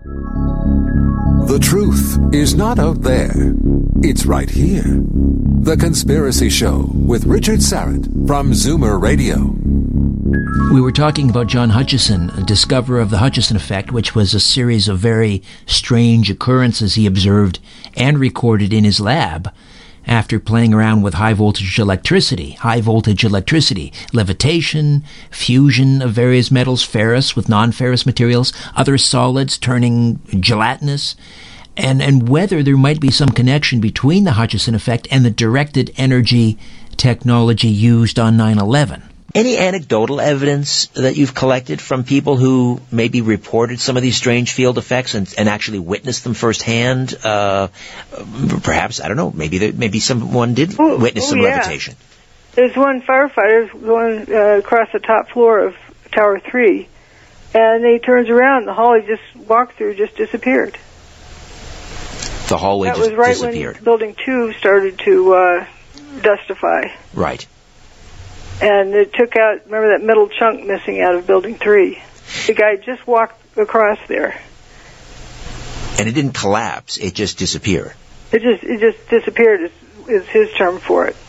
The truth is not out there. It's right here. The Conspiracy Show with Richard Syrett from Zoomer Radio. We were talking about John Hutchison, a discoverer of the Hutchison effect, which was a series of very strange occurrences he observed and recorded in his lab after playing around with high voltage electricity, levitation, fusion of various metals, ferrous with non-ferrous materials, other solids turning gelatinous, and whether there might be some connection between the Hutchison effect and the directed energy technology used on 9/11. Any anecdotal evidence that you've collected from people who maybe reported some of these strange field effects and actually witnessed them firsthand? Perhaps, I don't know, maybe someone did witness some levitation. There's one firefighter going across the top floor of Tower 3, and he turns around, the hall he just walked through just disappeared. The hallway just disappeared. That was right when Building 2 started to dustify. Right. And it took out, remember that middle chunk missing out of Building 3? The guy just walked across there. And it didn't collapse, it just disappeared. It just disappeared is his term for it.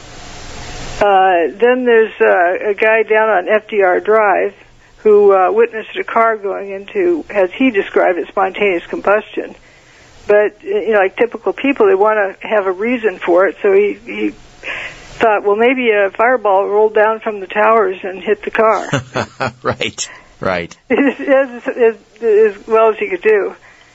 Then there's a guy down on FDR Drive who witnessed a car going into, as he described it, spontaneous combustion. But, like typical people, they want to have a reason for it, so he thought, well, maybe a fireball rolled down from the towers and hit the car. Right. As well as he could do.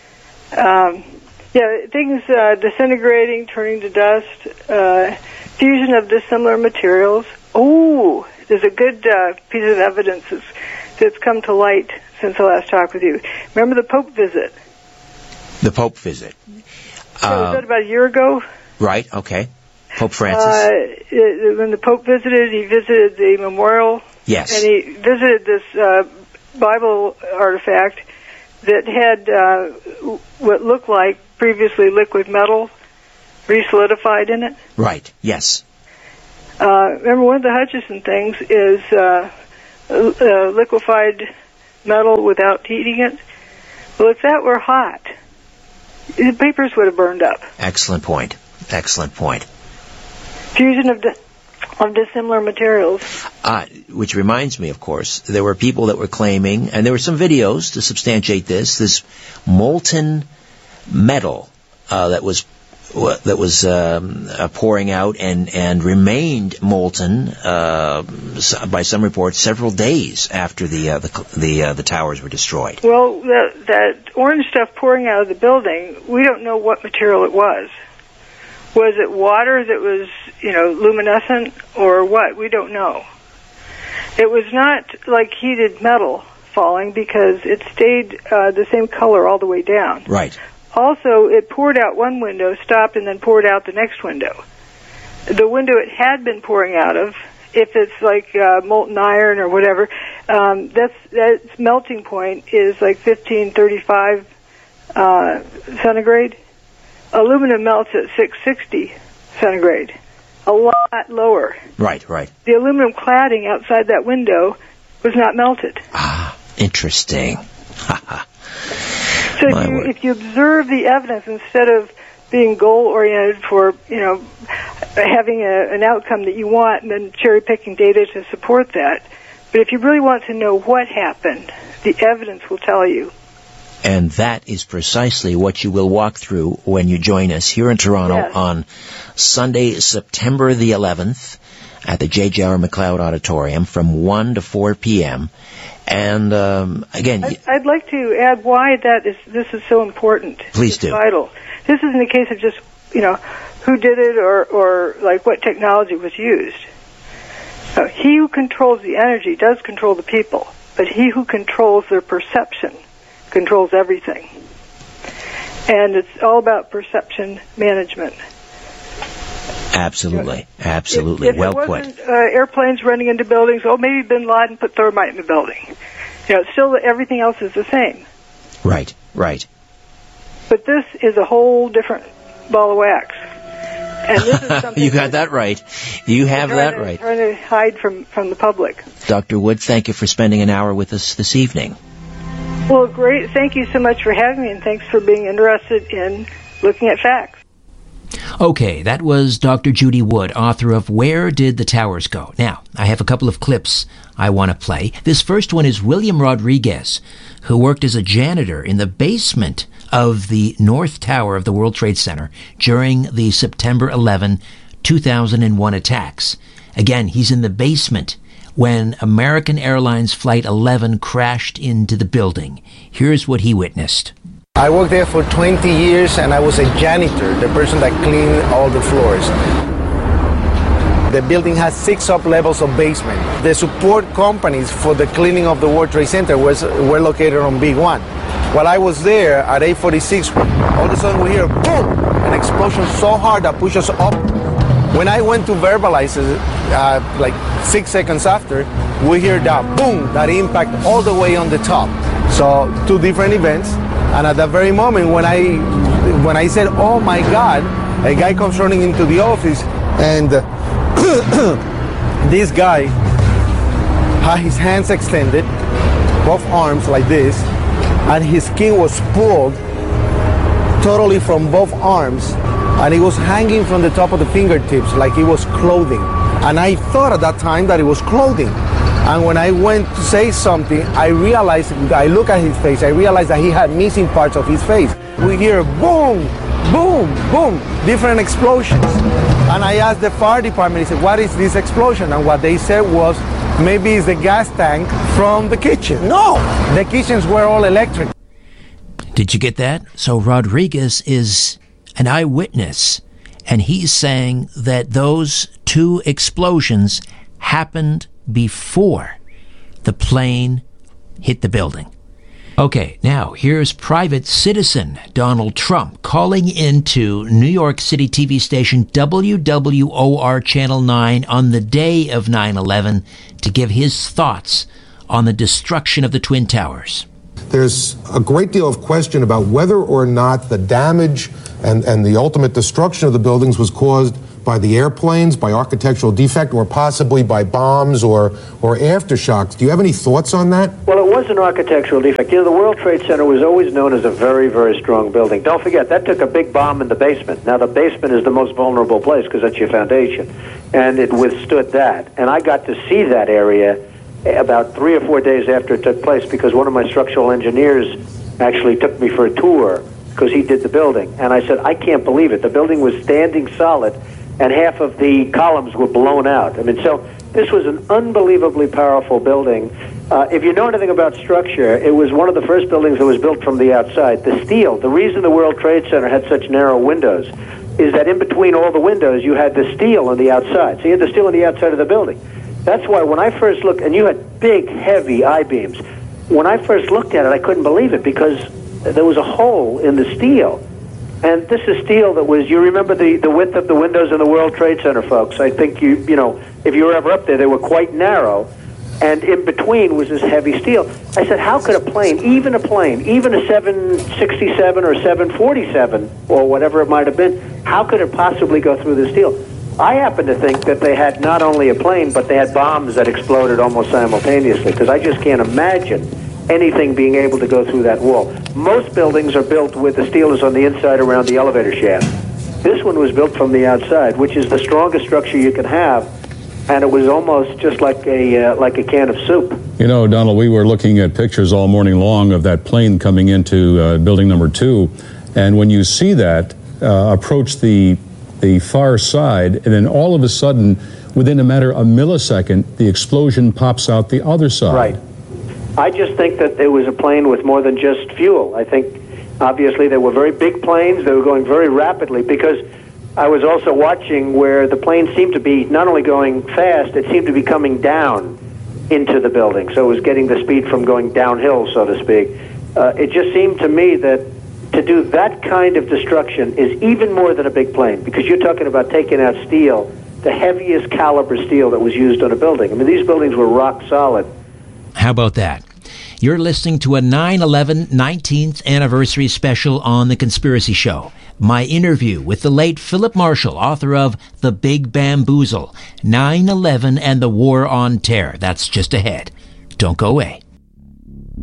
Things disintegrating, turning to dust, fusion of dissimilar materials. Oh, there's a good piece of evidence that's come to light since the last talk with you. Remember the Pope visit? The Pope visit. Was that about a year ago? Right, okay. Pope Francis. When the Pope visited, he visited the memorial. Yes. And he visited this Bible artifact that had what looked like previously liquid metal re-solidified in it. Right, yes. Remember, one of the Hutchison things is liquefied metal without heating it. Well, if that were hot, the papers would have burned up. Excellent point. Fusion of dissimilar materials. Which reminds me, of course, there were people that were claiming, and there were some videos to substantiate this molten metal that was pouring out and remained molten by some reports several days after the towers were destroyed. Well, that orange stuff pouring out of the building, we don't know what material it was. Was it water that was, luminescent or what? We don't know. It was not like heated metal falling because it stayed the same color all the way down. Right. Also, it poured out one window, stopped, and then poured out the next window. The window it had been pouring out of, if it's like molten iron or whatever, that's melting point is like 1535 centigrade. Aluminum melts at 660 centigrade, a lot lower. Right. The aluminum cladding outside that window was not melted. Ah, interesting. So if you observe the evidence instead of being goal-oriented for, having an outcome that you want and then cherry-picking data to support that, but if you really want to know what happened, the evidence will tell you. And that is precisely what you will walk through when you join us here in Toronto on Sunday, September the 11th at the J.J.R. McLeod Auditorium from 1 to 4 p.m. And again, I'd like to add why this is so important. Please do. Vital. This isn't a case of just who did it or like what technology was used. He who controls the energy does control the people, but he who controls their perception controls everything. And it's all about perception management. Absolutely. If Well it put. wasn't airplanes running into buildings, maybe Bin Laden put thermite in the building. Still everything else is the same. Right. But this is a whole different ball of wax. And this is something you got that right. You have that right. Trying to hide from the public. Dr. Wood, thank you for spending an hour with us this evening. Well, great. Thank you so much for having me, and thanks for being interested in looking at facts. Okay, that was Dr. Judy Wood, author of Where Did the Towers Go? Now, I have a couple of clips I want to play. This first one is William Rodriguez, who worked as a janitor in the basement of the North Tower of the World Trade Center during the September 11, 2001 attacks. Again, he's in the basement when American Airlines Flight 11 crashed into the building. Here's what he witnessed. I worked there for 20 years and I was a janitor, the person that cleaned all the floors. The building has 6 up-levels of basement. The support companies for the cleaning of the World Trade Center were located on Big 1. While I was there at 8:46, all of a sudden we hear boom, an explosion so hard that pushed us up. When I went to verbalize it, like 6 seconds after, we hear that boom, that impact all the way on the top. So 2 different events. And at that very moment, when I said, "Oh my God," a guy comes running into the office, and this guy had his hands extended, both arms like this, and his skin was pulled totally from both arms, and it was hanging from the top of the fingertips like it was clothing. And I thought at that time that it was clothing. And when I went to say something, I realized, I look at his face, I realized that he had missing parts of his face. We hear boom, boom, boom, different explosions. And I asked the fire department, I said, "What is this explosion?" And what they said was, maybe it's the gas tank from the kitchen. No, the kitchens were all electric. Did you get that? So Rodriguez is an eyewitness, and he's saying that those 2 explosions happened before the plane hit the building. Okay, now here's private citizen Donald Trump calling into New York City TV station WWOR Channel 9 on the day of 9/11 to give his thoughts on the destruction of the Twin Towers. There's a great deal of question about whether or not the damage and the ultimate destruction of the buildings was caused by the airplanes, by architectural defect, or possibly by bombs or aftershocks. Do you have any thoughts on that? Well, it was an architectural defect. You know, the World Trade Center was always known as a very, very strong building. Don't forget, that took a big bomb in the basement. Now, the basement is the most vulnerable place because that's your foundation, and it withstood that. And I got to see that area about 3 or 4 days after it took place because one of my structural engineers actually took me for a tour because he did the building. And I said, I can't believe it. The building was standing solid, and half of the columns were blown out. I mean, so this was an unbelievably powerful building. If you know anything about structure, it was one of the first buildings that was built from the outside. The steel, the reason the World Trade Center had such narrow windows is that in between all the windows, you had the steel on the outside. So you had the steel on the outside of the building. That's why when I first looked, and you had big, heavy I-beams, when I first looked at it, I couldn't believe it because there was a hole in the steel. And this is steel that was, you remember the width of the windows in the World Trade Center, folks. I think you know, if you were ever up there, they were quite narrow. And in between was this heavy steel. I said, how could a plane, even a 767 or 747, or whatever it might have been, how could it possibly go through the steel? I happen to think that they had not only a plane, but they had bombs that exploded almost simultaneously, because I just can't imagine anything being able to go through that wall. Most buildings are built with the steel is on the inside around the elevator shaft. This one was built from the outside, which is the strongest structure you can have, and it was almost just like a can of soup. You know, Donald, we were looking at pictures all morning long of that plane coming into building number 2, and when you see that approach the far side, and then all of a sudden, within a matter of a millisecond, the explosion pops out the other side. Right. I just think that it was a plane with more than just fuel. I think, obviously, they were very big planes. They were going very rapidly because I was also watching where the plane seemed to be not only going fast, it seemed to be coming down into the building. So it was getting the speed from going downhill, so to speak. It just seemed to me that to do that kind of destruction is even more than a big plane because you're talking about taking out steel, the heaviest caliber steel that was used on a building. I mean, these buildings were rock solid. How about that? You're listening to a 9/11 19th anniversary special on The Conspiracy Show. My interview with the late Philip Marshall, author of The Big Bamboozle, 9/11 and the War on Terror. That's just ahead. Don't go away.